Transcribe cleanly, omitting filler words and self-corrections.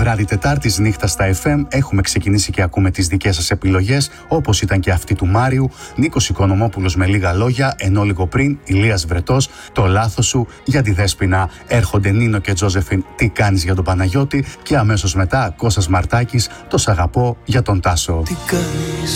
Βράδυ Τετάρτης νύχτα στα FM έχουμε ξεκινήσει και ακούμε τις δικές σας επιλογές, όπως ήταν και αυτή του Μάριου, Νίκος Οικονομόπουλος με λίγα λόγια, ενώ λίγο πριν Ηλίας Βρετός, το λάθος σου, για τη Δέσποινα έρχονται Νίνο και Τζόζεφιν, τι κάνεις για τον Παναγιώτη, και αμέσως μετά Κώστας Μαρτάκης, το σ' αγαπώ για τον Τάσο.